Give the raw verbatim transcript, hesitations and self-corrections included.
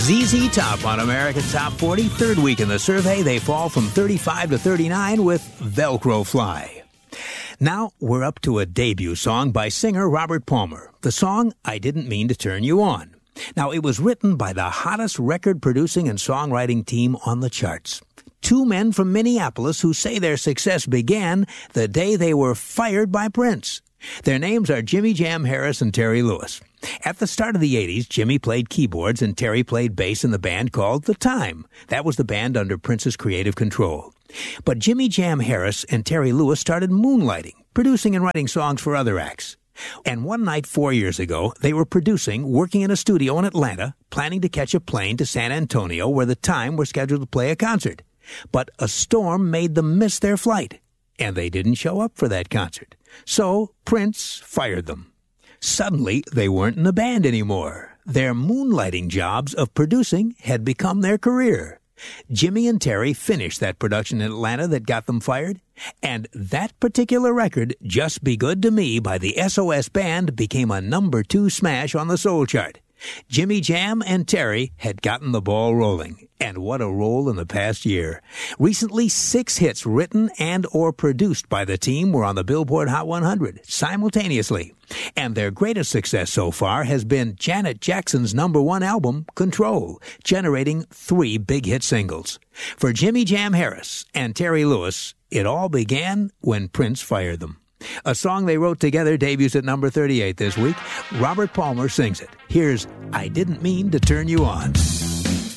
Z Z Top on America's Top forty. Third week in the survey, they fall from thirty-five to thirty-nine with Velcro Fly. Now we're up to a debut song by singer Robert Palmer. The song, I Didn't Mean to Turn You On. Now, it was written by the hottest record-producing and songwriting team on the charts. Two men from Minneapolis who say their success began the day they were fired by Prince. Their names are Jimmy Jam Harris and Terry Lewis. At the start of the eighties, Jimmy played keyboards and Terry played bass in the band called The Time. That was the band under Prince's creative control. But Jimmy Jam Harris and Terry Lewis started moonlighting, producing and writing songs for other acts. And one night four years ago, they were producing, working in a studio in Atlanta, planning to catch a plane to San Antonio where The Time were scheduled to play a concert. But a storm made them miss their flight, and they didn't show up for that concert. So Prince fired them. Suddenly, they weren't in the band anymore. Their moonlighting jobs of producing had become their career. Jimmy and Terry finished that production in Atlanta that got them fired, and that particular record, Just Be Good to Me by the S O S Band, became a number two smash on the soul chart. Jimmy Jam and Terry had gotten the ball rolling, and what a roll in the past year. Recently, six hits written and or produced by the team were on the Billboard Hot one hundred simultaneously. And their greatest success so far has been Janet Jackson's number one album, Control, generating three big hit singles. For Jimmy Jam Harris and Terry Lewis, it all began when Prince fired them. A song they wrote together debuts at number thirty-eight this week. Robert Palmer sings it. Here's I Didn't Mean to Turn You On.